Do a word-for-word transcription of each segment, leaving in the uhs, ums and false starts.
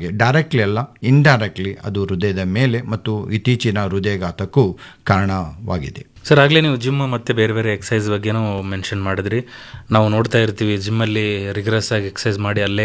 ಪರೋಕ್ಷವಾಗಿ, ಡೈರೆಕ್ಟ್ಲಿ ಅಲ್ಲ ಇಂಡೈರೆಕ್ಟ್ಲಿ ಅದು ಹೃದಯದ ಮೇಲೆ ಮತ್ತು ಇತ್ತೀಚಿನ ಹೃದಯಘಾತಕ್ಕೂ ಕಾರಣವಾಗಿದೆ. ಸರ್, ಆಗಲೇ ನೀವು ಜಿಮ್ ಮತ್ತು ಬೇರೆ ಬೇರೆ ಎಕ್ಸಸೈಸ್ ಬಗ್ಗೆನೂ ಮೆನ್ಷನ್ ಮಾಡಿದ್ರಿ. ನಾವು ನೋಡ್ತಾ ಇರ್ತೀವಿ ಜಿಮ್ಮಲ್ಲಿ ರಿಗ್ರೆಸ್ ಆಗಿ ಎಕ್ಸಸೈಸ್ ಮಾಡಿ ಅಲ್ಲೇ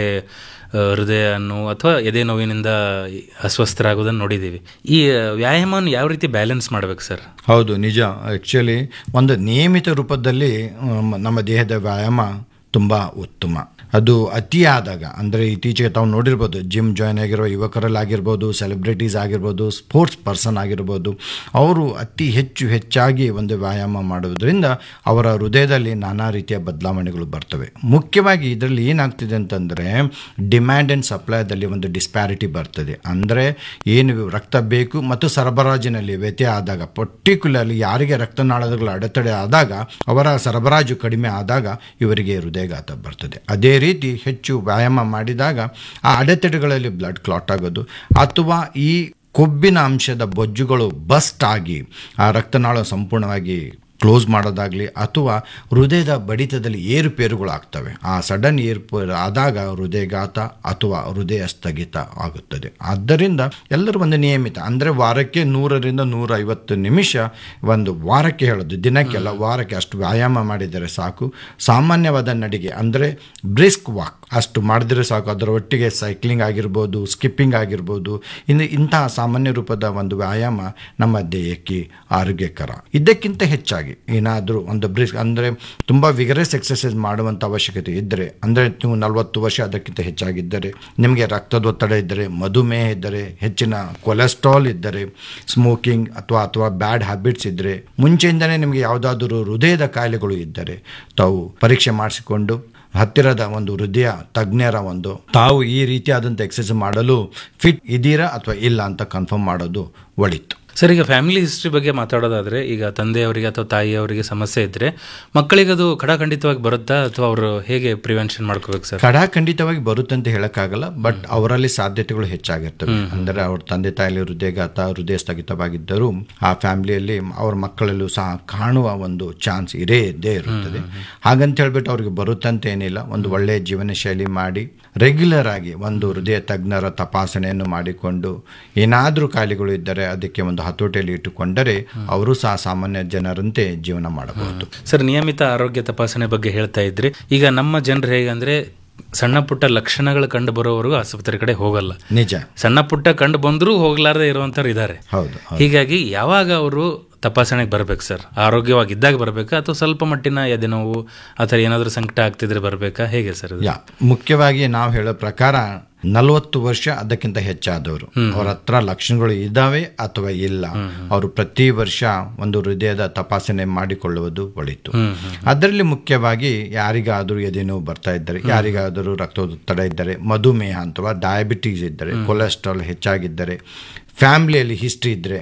ಹೃದಯ ನೋವು ಅಥವಾ ಎದೆ ನೋವಿನಿಂದ ಅಸ್ವಸ್ಥರಾಗೋದನ್ನು ನೋಡಿದ್ದೀವಿ. ಈ ವ್ಯಾಯಾಮವನ್ನು ಯಾವ ರೀತಿ ಬ್ಯಾಲೆನ್ಸ್ ಮಾಡಬೇಕು ಸರ್? ಹೌದು, ನಿಜ. ಆ್ಯಕ್ಚುಲಿ ಒಂದು ನಿಯಮಿತ ರೂಪದಲ್ಲಿ ನಮ್ಮ ದೇಹದ ವ್ಯಾಯಾಮ ತುಂಬ ಉತ್ತಮ. ಅದು ಅತಿಯಾದಾಗ, ಅಂದರೆ ಇತ್ತೀಚೆಗೆ ತಾವು ನೋಡಿರ್ಬೋದು, ಜಿಮ್ ಜಾಯ್ನ್ ಆಗಿರೋ ಯುವಕರಲ್ಲಾಗಿರ್ಬೋದು, ಸೆಲೆಬ್ರಿಟೀಸ್ ಆಗಿರ್ಬೋದು, ಸ್ಪೋರ್ಟ್ಸ್ ಪರ್ಸನ್ ಆಗಿರ್ಬೋದು, ಅವರು ಅತಿ ಹೆಚ್ಚು ಹೆಚ್ಚಾಗಿ ಒಂದು ವ್ಯಾಯಾಮ ಮಾಡೋದ್ರಿಂದ ಅವರ ಹೃದಯದಲ್ಲಿ ನಾನಾ ರೀತಿಯ ಬದಲಾವಣೆಗಳು ಬರ್ತವೆ. ಮುಖ್ಯವಾಗಿ ಇದರಲ್ಲಿ ಏನಾಗ್ತಿದೆ ಅಂತಂದರೆ ಡಿಮ್ಯಾಂಡ್ ಆ್ಯಂಡ್ ಸಪ್ಲೈದಲ್ಲಿ ಒಂದು ಡಿಸ್ಪ್ಯಾರಿಟಿ ಬರ್ತದೆ. ಅಂದರೆ ಏನು ರಕ್ತ ಬೇಕು ಮತ್ತು ಸರಬರಾಜಿನಲ್ಲಿ ವ್ಯತ್ಯಯ ಆದಾಗ, ಪರ್ಟಿಕ್ಯುಲರ್ಲಿ ಯಾರಿಗೆ ರಕ್ತನಾಳಗಳ ಅಡೆತಡೆ ಆದಾಗ, ಅವರ ಸರಬರಾಜು ಕಡಿಮೆ ಆದಾಗ ಇವರಿಗೆ ಹೃದಯಘಾತ ಬರ್ತದೆ. ಅದೇ ರೀತಿ ಹೆಚ್ಚು ವ್ಯಾಯಾಮ ಮಾಡಿದಾಗ ಆ ಅಡೆತಡೆಗಳಲ್ಲಿ ಬ್ಲಡ್ ಕ್ಲಾಟ್ ಆಗೋದು ಅಥವಾ ಈ ಕೊಬ್ಬಿನ ಅಂಶದ ಬೊಜ್ಜುಗಳು ಬಸ್ಟ್ ಆಗಿ ಆ ರಕ್ತನಾಳ ಸಂಪೂರ್ಣವಾಗಿ ಕ್ಲೋಸ್ ಮಾಡೋದಾಗಲಿ ಅಥವಾ ಹೃದಯದ ಬಡಿತದಲ್ಲಿ ಏರುಪೇರುಗಳು ಆಗ್ತವೆ. ಆ ಸಡನ್ ಏರುಪೇರು ಆದಾಗ ಹೃದಯಘಾತ ಅಥವಾ ಹೃದಯ ಸ್ಥಗಿತ ಆಗುತ್ತದೆ. ಆದ್ದರಿಂದ ಎಲ್ಲರೂ ಒಂದು ನಿಯಮಿತ, ಅಂದರೆ ವಾರಕ್ಕೆ ನೂರರಿಂದ ನೂರ ಐವತ್ತು ನಿಮಿಷ, ಒಂದು ವಾರಕ್ಕೆ ಹೇಳೋದು, ದಿನಕ್ಕೆಲ್ಲ, ವಾರಕ್ಕೆ ಅಷ್ಟು ವ್ಯಾಯಾಮ ಮಾಡಿದರೆ ಸಾಕು. ಸಾಮಾನ್ಯವಾದ ನಡಿಗೆ ಅಂದರೆ ಬ್ರಿಸ್ಕ್ ವಾಕ್ ಅಷ್ಟು ಮಾಡಿದರೆ ಸಾಕು. ಅದರ ಒಟ್ಟಿಗೆ ಸೈಕ್ಲಿಂಗ್ ಆಗಿರ್ಬೋದು, ಸ್ಕಿಪ್ಪಿಂಗ್ ಆಗಿರ್ಬೋದು, ಇನ್ನು ಇಂತಹ ಸಾಮಾನ್ಯ ರೂಪದ ಒಂದು ವ್ಯಾಯಾಮ ನಮ್ಮ ದೇಹಕ್ಕೆ ಆರೋಗ್ಯಕರ. ಇದಕ್ಕಿಂತ ಹೆಚ್ಚಾಗಿ ಏನಾದರೂ ಒಂದು ಬ್ರಿಸ್ಕ್ ಅಂದರೆ ತುಂಬ ವಿಗರಸ್ ಎಕ್ಸಸೈಸ್ ಮಾಡುವಂಥ ಅವಶ್ಯಕತೆ ಇದ್ದರೆ, ಅಂದರೆ ನೀವು ನಲವತ್ತು ವರ್ಷ ಅದಕ್ಕಿಂತ ಹೆಚ್ಚಾಗಿದ್ದರೆ, ನಿಮಗೆ ರಕ್ತದೊತ್ತಡ ಇದ್ದರೆ, ಮಧುಮೇಹ ಇದ್ದರೆ, ಹೆಚ್ಚಿನ ಕೊಲೆಸ್ಟ್ರಾಲ್ ಇದ್ದರೆ, ಸ್ಮೋಕಿಂಗ್ ಅಥವಾ ಅಥವಾ ಬ್ಯಾಡ್ ಹ್ಯಾಬಿಟ್ಸ್ ಇದ್ದರೆ, ಮುಂಚೆಯಿಂದಲೇ ನಿಮಗೆ ಯಾವುದಾದರೂ ಹೃದಯದ ಕಾಯಿಲೆಗಳು ಇದ್ದರೆ ತಾವು ಪರೀಕ್ಷೆ ಮಾಡಿಸಿಕೊಂಡು ಹತ್ತಿರದ ಒಂದು ಹೃದಯ ತಜ್ಞರ ಒಂದು ತಾವು ಈ ರೀತಿಯಾದಂಥ ಎಕ್ಸಸೈಸ್ ಮಾಡಲು ಫಿಟ್ ಇದ್ದೀರಾ ಅಥವಾ ಇಲ್ಲ ಅಂತ ಕನ್ಫರ್ಮ್ ಮಾಡೋದು ಒಳಿತು. ಸರ್, ಈಗ ಫ್ಯಾಮಿಲಿ ಹಿಸ್ಟ್ರಿ ಬಗ್ಗೆ ಮಾತಾಡೋದಾದರೆ, ಈಗ ತಂದೆಯವರಿಗೆ ಅಥವಾ ತಾಯಿಯವರಿಗೆ ಸಮಸ್ಯೆ ಇದ್ದರೆ ಮಕ್ಕಳಿಗೆ ಅದು ಖಡಾಖಂಡಿತವಾಗಿ ಬರುತ್ತಾ ಅಥವಾ ಅವರು ಹೇಗೆ ಪ್ರಿವೆನ್ಷನ್ ಮಾಡ್ಕೋಬೇಕು ಸರ್? ಖಡಾಖಂಡಿತವಾಗಿ ಬರುತ್ತೆ ಅಂತ ಹೇಳೋಕ್ಕಾಗಲ್ಲ, ಬಟ್ ಅವರಲ್ಲಿ ಸಾಧ್ಯತೆಗಳು ಹೆಚ್ಚಾಗಿರ್ತವೆ. ಅಂದರೆ ಅವ್ರ ತಂದೆ ತಾಯಿಯಲ್ಲಿ ಹೃದಯಘಾತ, ಹೃದಯ ಸ್ಥಗಿತವಾಗಿದ್ದರೂ ಆ ಫ್ಯಾಮಿಲಿಯಲ್ಲಿ ಅವ್ರ ಮಕ್ಕಳಲ್ಲೂ ಸಹ ಕಾಣುವ ಒಂದು ಚಾನ್ಸ್ ಇರೇ ಇದ್ದೇ ಇರುತ್ತದೆ. ಹಾಗಂತ ಹೇಳ್ಬಿಟ್ಟು ಅವ್ರಿಗೆ ಬರುತ್ತಂತ ಏನಿಲ್ಲ. ಒಂದು ಒಳ್ಳೆಯ ಜೀವನ ಶೈಲಿ ಮಾಡಿ ರೆಗ್ಯುಲರ್ ಆಗಿ ಒಂದು ಹೃದಯ ತಜ್ಞರ ತಪಾಸಣೆಯನ್ನು ಮಾಡಿಕೊಂಡು ಏನಾದರೂ ಕಾಯಿಲೆಗಳು ಇದ್ದರೆ ಅದಕ್ಕೆ ಒಂದು ಹತೋಟಿಯಲ್ಲಿ ಇಟ್ಟುಕೊಂಡರೆ ಅವರು ಸಹ ಸಾಮಾನ್ಯ ಜನರಂತೆ ಜೀವನ ಮಾಡಬಹುದು. ಸರ್, ನಿಯಮಿತ ಆರೋಗ್ಯ ತಪಾಸಣೆ ಬಗ್ಗೆ ಹೇಳ್ತಾ ಇದ್ರಿ. ಈಗ ನಮ್ಮ ಜನರು ಹೇಗಂದ್ರೆ ಸಣ್ಣ ಪುಟ್ಟ ಲಕ್ಷಣಗಳು ಕಂಡು ಬರೋವರೆಗೂ ಆಸ್ಪತ್ರೆ ಕಡೆ ಹೋಗಲ್ಲ. ನಿಜ. ಸಣ್ಣ ಪುಟ್ಟ ಕಂಡು ಬಂದರೂ ಹೋಗಲಾರದೆ ಇರುವಂತವ್ರು ಇದ್ದಾರೆ. ಹೌದು. ಹೀಗಾಗಿ ಯಾವಾಗ ಅವರು ತಪಾಸಣೆಗೆ ಬರಬೇಕು ಸರ್? ಆರೋಗ್ಯವಾಗಿದ್ದಾಗ ಬರಬೇಕಾ ಅಥವಾ ಸ್ವಲ್ಪ ಮಟ್ಟಿನ ಎದೆ ನೋವು ಅಥವಾ ಏನಾದರೂ ಸಂಕಟ ಆಗ್ತಿದ್ರೆ ಬರಬೇಕಾ, ಹೇಗೆ ಸರ್? ಯಾ ಮುಖ್ಯವಾಗಿ ನಾವು ಹೇಳೋ ಪ್ರಕಾರ ನಲವತ್ತು ವರ್ಷ ಅದಕ್ಕಿಂತ ಹೆಚ್ಚಾದವರು ಅವ್ರ ಹತ್ರ ಲಕ್ಷಣಗಳು ಇದ್ದಾವೆ ಅಥವಾ ಇಲ್ಲ, ಅವರು ಪ್ರತಿ ವರ್ಷ ಒಂದು ಹೃದಯದ ತಪಾಸಣೆ ಮಾಡಿಕೊಳ್ಳುವುದು ಒಳಿತು. ಅದರಲ್ಲಿ ಮುಖ್ಯವಾಗಿ ಯಾರಿಗಾದರೂ ಎದೆ ನೋವು ಬರ್ತಾ ಇದ್ದರೆ, ಯಾರಿಗಾದರೂ ರಕ್ತದೊತ್ತಡ ಇದ್ದರೆ, ಮಧುಮೇಹ ಅಥವಾ ಡಯಾಬಿಟೀಸ್ ಇದ್ದರೆ, ಕೊಲೆಸ್ಟ್ರಾಲ್ ಹೆಚ್ಚಾಗಿದ್ದರೆ, ಫ್ಯಾಮಿಲಿಯಲ್ಲಿ ಹಿಸ್ಟ್ರಿ ಇದ್ದರೆ,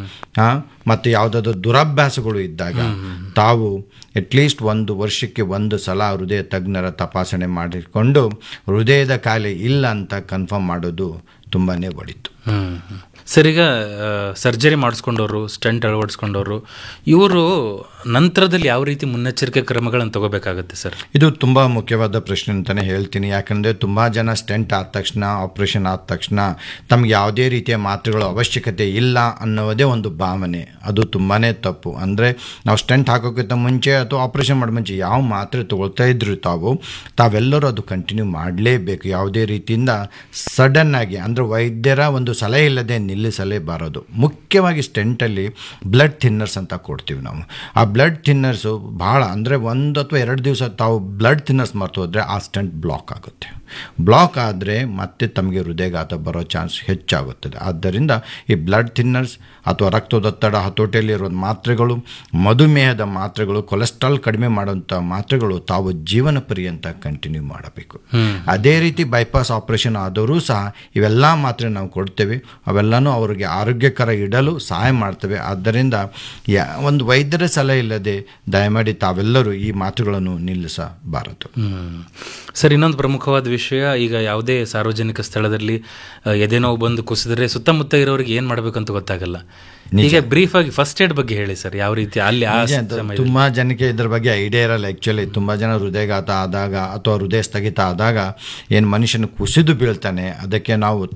ಮತ್ತು ಯಾವುದಾದ್ರೂ ದುರಭ್ಯಾಸಗಳು ಇದ್ದಾಗ ತಾವು ಅಟ್ಲೀಸ್ಟ್ ಒಂದು ವರ್ಷಕ್ಕೆ ಒಂದು ಸಲ ಹೃದಯ ತಜ್ಞರ ತಪಾಸಣೆ ಮಾಡಿಕೊಂಡು ಹೃದಯದ ಕಾಯಿಲೆ ಇಲ್ಲ ಅಂತ ಕನ್ಫರ್ಮ್ ಮಾಡೋದು ತುಂಬಾ ಒಳಿತು. ಸರ್, ಈಗ ಸರ್ಜರಿ ಮಾಡಿಸ್ಕೊಂಡವರು, ಸ್ಟೆಂಟ್ ಅಳವಡಿಸ್ಕೊಂಡವರು, ಇವರು ನಂತರದಲ್ಲಿ ಯಾವ ರೀತಿ ಮುನ್ನೆಚ್ಚರಿಕೆ ಕ್ರಮಗಳನ್ನು ತಗೋಬೇಕಾಗುತ್ತೆ ಸರ್? ಇದು ತುಂಬ ಮುಖ್ಯವಾದ ಪ್ರಶ್ನೆ ಅಂತಲೇ ಹೇಳ್ತೀನಿ. ಯಾಕಂದರೆ ತುಂಬ ಜನ ಸ್ಟೆಂಟ್ ಆದ ತಕ್ಷಣ, ಆಪ್ರೇಷನ್ ಆದ ತಕ್ಷಣ ತಮಗೆ ಯಾವುದೇ ರೀತಿಯ ಮಾತ್ರೆಗಳ ಅವಶ್ಯಕತೆ ಇಲ್ಲ ಅನ್ನೋದೇ ಒಂದು ಭಾವನೆ. ಅದು ತುಂಬಾ ತಪ್ಪು. ಅಂದರೆ ನಾವು ಸ್ಟೆಂಟ್ ಹಾಕೋಕ್ಕಿಂತ ಮುಂಚೆ ಅಥವಾ ಆಪ್ರೇಷನ್ ಮಾಡೋ ಮುಂಚೆ ಯಾವ ಮಾತ್ರೆ ತೊಗೊಳ್ತಾ ಇದ್ರು ತಾವು ತಾವೆಲ್ಲರೂ ಅದು ಕಂಟಿನ್ಯೂ ಮಾಡಲೇಬೇಕು. ಯಾವುದೇ ರೀತಿಯಿಂದ ಸಡನ್ನಾಗಿ, ಅಂದರೆ ವೈದ್ಯರ ಒಂದು ಸಲಹೆ ಇಲ್ಲದೆ ನಿಲ್ಲಿಸಲೇಬಾರದು. ಮುಖ್ಯವಾಗಿ ಸ್ಟೆಂಟಲ್ಲಿ ಬ್ಲಡ್ ಥಿನ್ನರ್ಸ್ ಅಂತ ಕೊಡ್ತೀವಿ ನಾವು. ಆ ಬ್ಲಡ್ ಥಿನ್ನರ್ಸು ಭಾಳ, ಅಂದರೆ ಒಂದು ಅಥವಾ ಎರಡು ದಿವಸ ತಾವು ಬ್ಲಡ್ ಥಿನ್ನರ್ಸ್ ಮರ್ತು ಹೋದರೆ ಆ ಸ್ಟೆಂಟ್ ಬ್ಲಾಕ್ ಆಗುತ್ತೆ. ಬ್ಲಾಕ್ ಆದರೆ ಮತ್ತೆ ತಮಗೆ ಹೃದಯಘಾತ ಬರೋ ಚಾನ್ಸ್ ಹೆಚ್ಚಾಗುತ್ತದೆ. ಆದ್ದರಿಂದ ಈ ಬ್ಲಡ್ ಥಿನ್ನರ್ಸ್ ಅಥವಾ ರಕ್ತದೊತ್ತಡ ಹತೋಟಿಯಲ್ಲಿರೋ ಮಾತ್ರೆಗಳು, ಮಧುಮೇಹದ ಮಾತ್ರೆಗಳು, ಕೊಲೆಸ್ಟ್ರಾಲ್ ಕಡಿಮೆ ಮಾಡುವಂಥ ಮಾತ್ರೆಗಳು ತಾವು ಜೀವನ ಪರ್ಯಂತ ಕಂಟಿನ್ಯೂ ಮಾಡಬೇಕು. ಅದೇ ರೀತಿ ಬೈಪಾಸ್ ಆಪರೇಷನ್ ಆದವರು ಸಹ ಇವೆಲ್ಲ ಮಾತ್ರೆ ನಾವು ಕೊಡ್ತೇವೆ. ಅವೆಲ್ಲನೂ ಅವರಿಗೆ ಆರೋಗ್ಯಕರ ಇಡಲು ಸಹಾಯ ಮಾಡ್ತವೆ. ಆದ್ದರಿಂದ ಒಂದು ವೈದ್ಯರ ಸಲಹೆ ಇಲ್ಲದೆ ದಯಮಾಡಿ ತಾವೆಲ್ಲರೂ ಈ ಮಾತುಗಳನ್ನು ನಿಲ್ಲಿಸಬಾರದು. ಸರ್, ಇನ್ನೊಂದು ಪ್ರಮುಖವಾದ ವಿಷಯ, ಈಗ ಯಾವುದೇ ಸಾರ್ವಜನಿಕ ಸ್ಥಳದಲ್ಲಿ ಎದೆ ನೋವು ಬಂದು ಕುಸಿದ್ರೆ ಸುತ್ತಮುತ್ತ ಇರೋರಿಗೆ ಏನು ಮಾಡಬೇಕಂತ ಗೊತ್ತಾಗಲ್ಲ. ಈಗ ಬ್ರೀಫ್ ಆಗಿ ಫಸ್ಟ್ ಏಡ್ ಬಗ್ಗೆ ಹೇಳಿ ಸರ್. ಯಾವ ರೀತಿ ಅಲ್ಲಿ ತುಂಬಾ ಜನಕ್ಕೆ ಇದ್ರ ಬಗ್ಗೆ ಐಡಿಯಾ ಇರಲ್ಲ. ಆ್ಯಕ್ಚುಲಿ ತುಂಬ ಜನ ಹೃದಯಘಾತ ಆದಾಗ ಅಥವಾ ಹೃದಯ ಸ್ಥಗಿತ ಆದಾಗ ಏನು ಮನುಷ್ಯನ ಕುಸಿದು ಬೀಳ್ತಾನೆ, ಅದಕ್ಕೆ ನಾವು